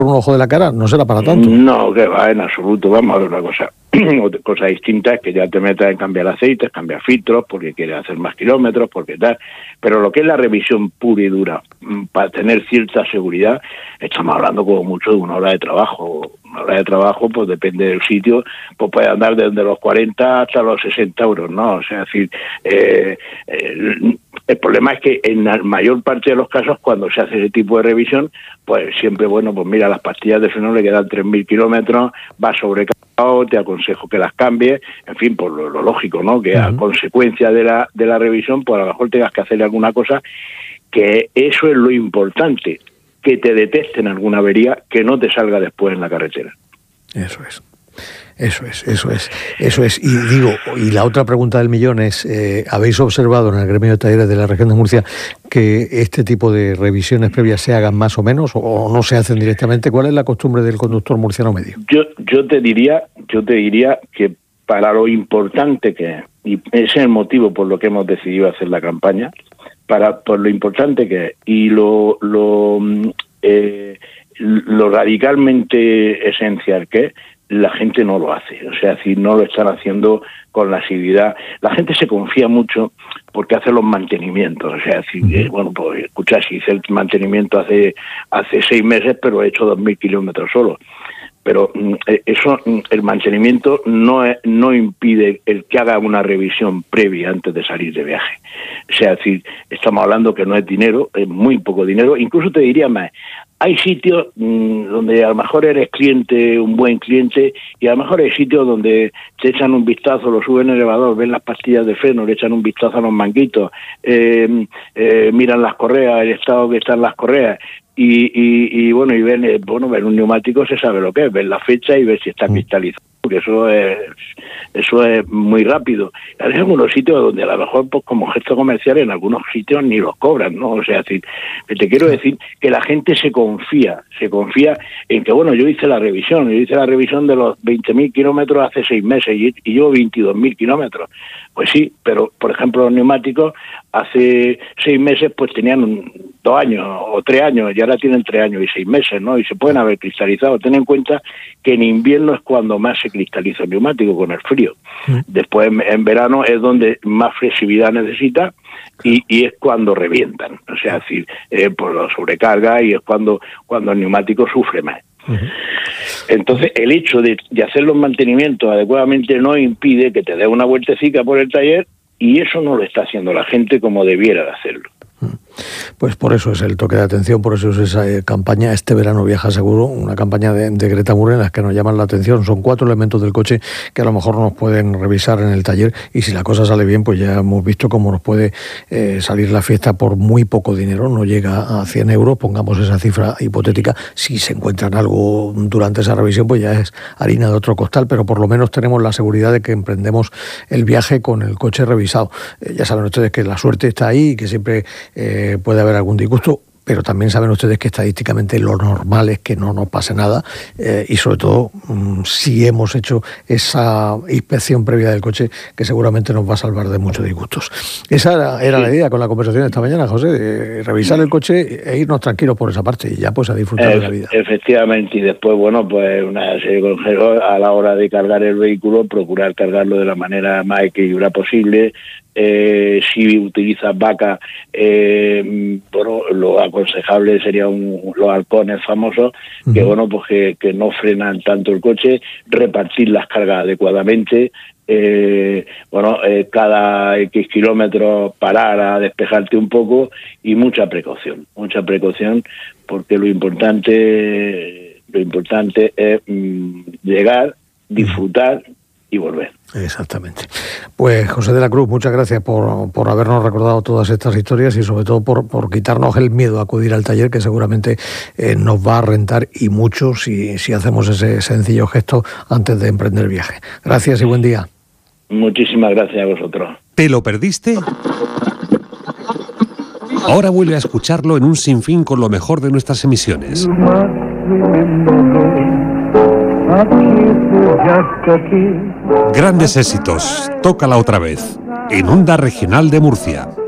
un ojo de la cara, no será para tanto. No, que va, en absoluto. Vamos a ver una cosa. Cosa distinta es que ya te metas en cambiar aceites, cambiar filtros, porque quieres hacer más kilómetros, porque tal. Pero lo que es la revisión pura y dura, para tener cierta seguridad, estamos hablando como mucho de una hora de trabajo. Una hora de trabajo, pues depende del sitio, pues puede andar desde los 40 hasta los 60 euros, ¿no? O sea, es decir, el problema es que en la mayor parte de los casos, cuando se hace ese tipo de revisión, pues siempre, bueno, pues mira, las pastillas de freno le quedan 3.000 kilómetros, va sobrecargado, te aconsejo que las cambies, en fin, por lo lógico, ¿no? Que a consecuencia de la revisión, pues a lo mejor tengas que hacerle alguna cosa, que eso es lo importante, que te detecten alguna avería que no te salga después en la carretera. Eso es. Y digo, y la otra pregunta del millón es, ¿habéis observado en el gremio de talleres de la región de Murcia que este tipo de revisiones previas se hagan más o menos o no se hacen directamente? ¿Cuál es la costumbre del conductor murciano medio? Yo te diría que para lo importante que es, y ese es el motivo por lo que hemos decidido hacer la campaña, por lo importante que es y lo radicalmente esencial que es, la gente no lo hace, o sea, si no lo están haciendo con la asiduidad. La gente se confía mucho porque hace los mantenimientos, o sea, si, bueno, pues escucha, si hice el mantenimiento hace 6 meses, pero he hecho 2.000 kilómetros solo. Pero eso, el mantenimiento no impide el que haga una revisión previa antes de salir de viaje. O sea, si estamos hablando que no es dinero, es muy poco dinero, incluso te diría más. Hay sitios donde a lo mejor eres cliente, un buen cliente, y a lo mejor hay sitios donde te echan un vistazo, lo suben en el elevador, ven las pastillas de freno, le echan un vistazo a los manguitos, miran las correas, el estado que están las correas, y bueno, y ven un neumático, se sabe lo que es, ven la fecha y ven si está cristalizado, porque eso es muy rápido. Hay algunos sitios donde a lo mejor, pues como gesto comercial, en algunos sitios ni los cobran, ¿no? O sea, que te quiero decir que la gente se confía en que, bueno, yo hice la revisión de los 20.000 kilómetros hace 6 meses y llevo 22.000 kilómetros. Pues sí, pero, por ejemplo, los neumáticos hace 6 meses pues tenían 2 años o 3 años y ahora tienen 3 años y 6 meses, ¿no? Y se pueden haber cristalizado. Ten en cuenta que en invierno es cuando más se cristaliza el neumático, con el frío. Después en verano es donde más flexibilidad necesita y es cuando revientan. O sea, es decir, por la sobrecarga, y es cuando el neumático sufre más. Entonces, el hecho de hacer los mantenimientos adecuadamente no impide que te des una vueltecita por el taller, y eso no lo está haciendo la gente como debiera de hacerlo. Pues por eso es el toque de atención, por eso es esa campaña Este verano viaja seguro, una campaña de Greta Mure en la que nos llaman la atención. Son 4 elementos del coche que a lo mejor nos pueden revisar en el taller, y si la cosa sale bien, pues ya hemos visto cómo nos puede salir la fiesta por muy poco dinero. No llega a 100 euros, pongamos esa cifra hipotética. Si se encuentran algo durante esa revisión, pues ya es harina de otro costal, pero por lo menos tenemos la seguridad de que emprendemos el viaje con el coche revisado. Ya saben ustedes que la suerte está ahí y que siempre puede haber algún disgusto, pero también saben ustedes que estadísticamente lo normal es que no nos pase nada, y sobre todo si hemos hecho esa inspección previa del coche, que seguramente nos va a salvar de muchos disgustos. Esa era la idea con la conversación de esta mañana, José, de revisar el coche e irnos tranquilos por esa parte y ya pues a disfrutar de la vida. Efectivamente, y después, bueno, pues una serie de consejos a la hora de cargar el vehículo, procurar cargarlo de la manera más equilibrada posible. Si utilizas vaca, bueno, lo aconsejable serían los halcones famosos, que bueno, pues que no frenan tanto el coche, repartir las cargas adecuadamente, cada X kilómetros parar a despejarte un poco, y mucha precaución, porque lo importante es llegar, disfrutar y volver. Exactamente. Pues José de la Cruz, muchas gracias por habernos recordado todas estas historias y sobre todo por quitarnos el miedo a acudir al taller, que seguramente nos va a rentar y mucho si hacemos ese sencillo gesto antes de emprender el viaje. Gracias y buen día. Muchísimas gracias a vosotros. ¿Te lo perdiste? Ahora vuelve a escucharlo en un sinfín con lo mejor de nuestras emisiones. Grandes éxitos, tócala otra vez, en Onda Regional de Murcia.